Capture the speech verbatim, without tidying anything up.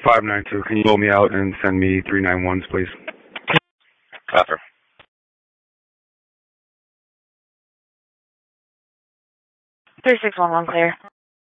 five nine two. Can you roll me out and send me three nine ones, please? Copper. three six one one clear.